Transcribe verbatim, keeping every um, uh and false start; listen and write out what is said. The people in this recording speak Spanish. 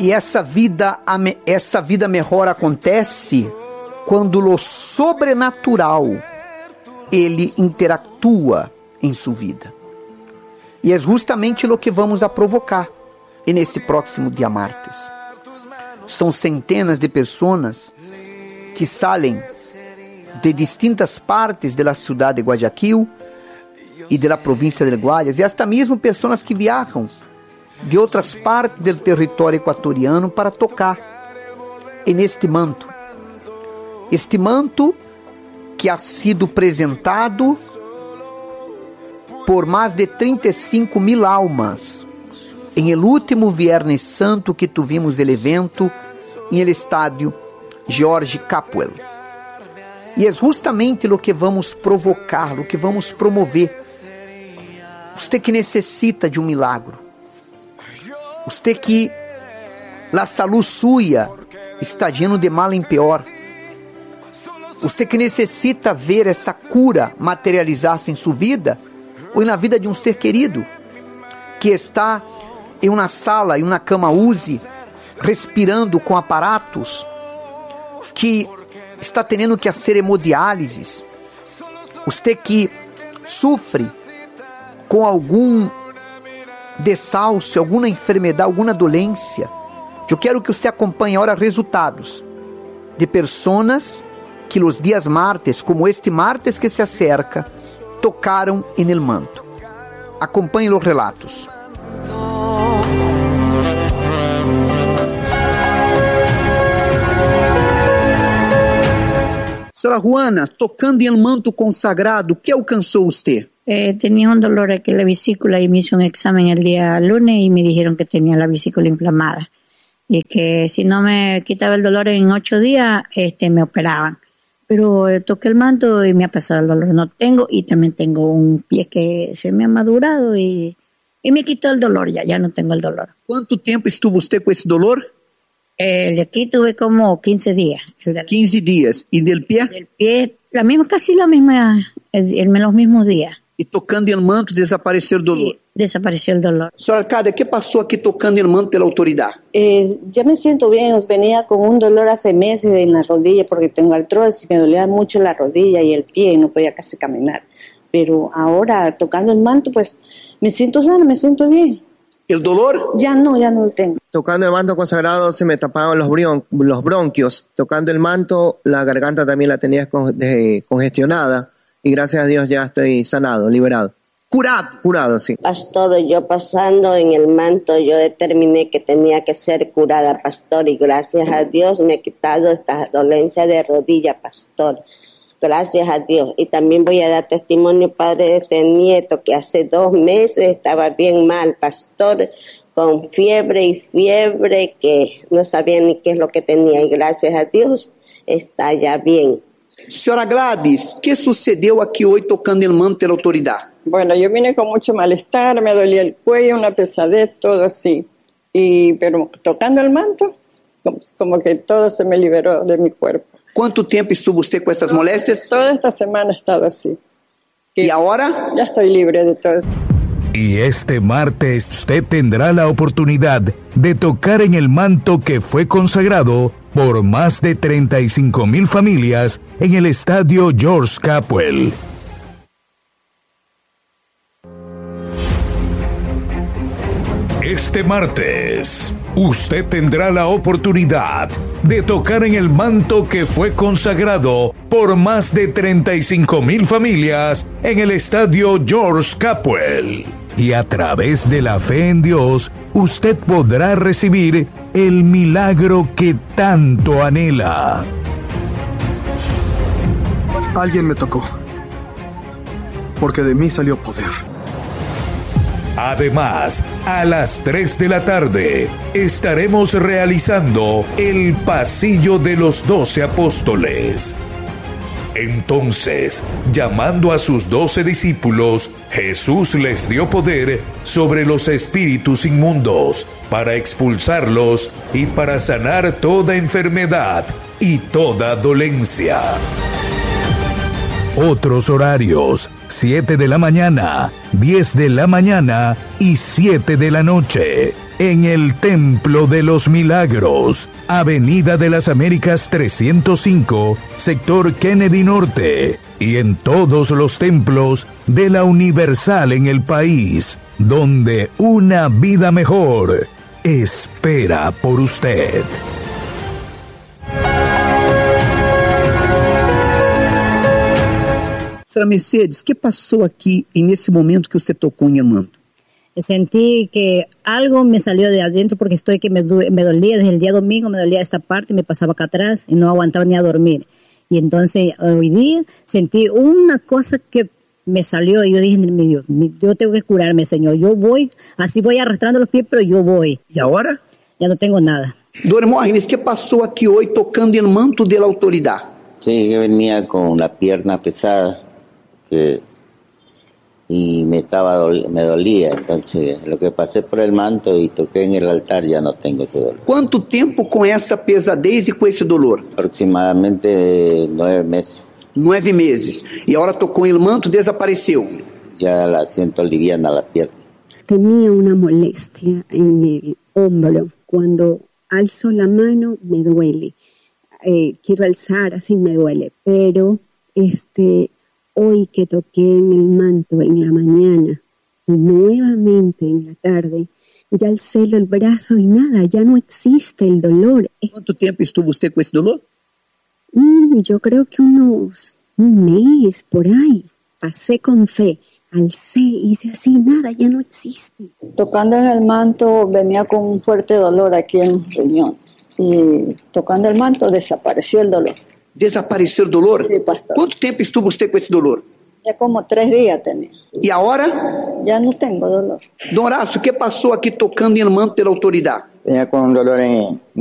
E essa vida, essa vida melhor acontece quando o sobrenatural ele interactua em sua vida. E é justamente o que vamos a provocar nesse próximo dia martes. São centenas de pessoas que saem de distintas partes da cidade de Guayaquil e da província de Guayas, e até mesmo pessoas que viajam de outras partes do território equatoriano para tocar neste manto. Este manto que ha sido apresentado por mais de trinta e cinco mil almas em el último Viernes Santo que tuvimos el evento em el estádio George Capwell. E é justamente o que vamos provocar, o que vamos promover. Você que necessita de um milagre, você que a saúde sua está indo de mal em pior, você que necessita ver essa cura materializar-se em sua vida ou na vida de um ser querido que está em uma sala, em uma cama U Z I, respirando com aparatos, que está tendo que fazer hemodiálise, você que sofre com algum dessalço, alguma enfermidade, alguma doença, eu quero que você acompanhe agora resultados de pessoas que os dias martes, como este martes que se acerca, tocaram en el manto. Acompanhe os relatos. Senhora Juana, tocando em el manto consagrado, ¿qué alcanzó usted? Eh, tenía un dolor aquí en la vesícula y me hizo un examen el día lunes y me dijeron que tenía la vesícula inflamada y que si no me quitaba el dolor en ocho días, este, me operaban. Pero eh, toqué el manto y me ha pasado el dolor. No tengo, y también tengo un pie que se me ha madurado y, y me quitó el dolor, ya, ya no tengo el dolor. ¿Cuánto tiempo estuvo usted con ese dolor? Eh, el de aquí tuve como quince días. El de quince días. ¿Y del pie? Del pie, la misma, casi la misma, el, el, los mismos días. E tocando em manto desapareceu o dolor. Sí, desapareció el dolor. Señora alcalde, ¿qué pasó aquí tocando en manto de la autoridad? Eh, ya me siento bien, os venía con un dolor hace meses en la rodilla porque tengo artrosis, me dolía mucho la rodilla y el pie, no podía casi caminar. Pero ahora tocando el manto, pues me siento sana, me siento bien. ¿El dolor? Ya no, ya no lo tengo. Tocando el manto consagrado se me tapaban los, brion, los bronquios. Tocando el manto, la garganta también la tenía con, de, congestionada. Y gracias a Dios ya estoy sanado, liberado. Curado. Curado, sí. Pastor, yo pasando en el manto, yo determiné que tenía que ser curada, pastor. Y gracias a Dios me he quitado esta dolencia de rodilla, pastor. Gracias a Dios. Y también voy a dar testimonio, padre, de este nieto que hace dos meses estaba bien mal, pastor, con fiebre y fiebre que no sabía ni qué es lo que tenía. Y gracias a Dios está ya bien. Senhora Gladys, ¿qué sucedió aquí hoy tocando el manto de la autoridad? Bueno, yo vine con mucho malestar, me dolía el cuello, una pesadez, todo así. Y, pero tocando el manto, como, como que todo se me liberó de mi cuerpo. ¿Cuánto tiempo estuvo usted con estas molestias? Toda esta semana he estado así. ¿Y ahora? Ya estoy libre de todo. Y este martes usted tendrá la oportunidad de tocar en el manto que fue consagrado por más de treinta y cinco mil familias en el estadio George Capwell. Este martes, usted tendrá la oportunidad de tocar en el manto que fue consagrado por más de treinta y cinco mil familias en el estadio George Capwell. Y a través de la fe en Dios, usted podrá recibir el milagro que tanto anhela. Alguien me tocó, porque de mí salió poder. Además, a las tres de la tarde estaremos realizando el Pasillo de los Doce Apóstoles. Entonces, llamando a sus doce discípulos, Jesús les dio poder sobre los espíritus inmundos para expulsarlos y para sanar toda enfermedad y toda dolencia. Otros horarios: siete de la mañana, diez de la mañana y siete de la noche. En el Templo de los Milagros, Avenida de las Américas trescientos cinco, sector Kennedy Norte. Y en todos los templos de la Universal en el país, donde una vida mejor espera por usted. Sra. Mercedes, ¿qué pasó aquí en ese momento que usted tocó en el manto? Sentí que algo me salió de adentro porque estoy que me, du- me dolía desde el día domingo, me dolía esta parte, me pasaba acá atrás y no aguantaba ni a dormir. Y entonces hoy día sentí una cosa que me salió y yo dije, mi Dios, mi- yo tengo que curarme, Señor. Yo voy, así voy arrastrando los pies, pero yo voy. ¿Y ahora? Ya no tengo nada. Dona Hermógenes, ¿qué pasó aquí hoy tocando el manto de la autoridad? Sí, yo venía con la pierna pesada que, y me estaba dol- me dolía, entonces lo que pasé por el manto y toqué en el altar ya no tengo ese dolor. Quanto tempo com essa pesadez e com esse dolor? Aproximadamente nueve meses. Nueve meses. E agora tocou el manto, desapareceu. Ya la siento liviana la pierna. Tenía una molestia en el hombro. Cuando alzo la mano me duele. Eh, quiero alzar, así me duele. Pero este, hoy que toqué en el manto en la mañana y nuevamente en la tarde, ya alcé el brazo y nada, ya no existe el dolor. Quanto tempo estuvo usted com esse dolor? Mm, yo creo que unos un mes por ahí. Pasé con fe, alcé, hice así, nada, ya no existe. Tocando en el manto venía con un fuerte dolor aquí en el riñón. Y tocando el manto desapareció el dolor. Desapareceu o dolor? Sí, pastor. Quanto tempo estuvo usted com esse dolor? Ya como tres días tenía. E agora? Ya no tengo dolor. Don Horácio, o que passou aqui tocando el manto de la autoridad? Tenía con un dolor en,